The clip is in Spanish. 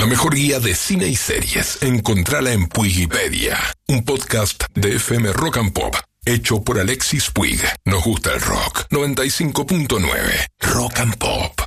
La mejor guía de cine y series. Encontrala en Puigipedia, un podcast de FM Rock and Pop, hecho por Alexis Puig. Nos gusta el rock. 95.9 Rock and Pop.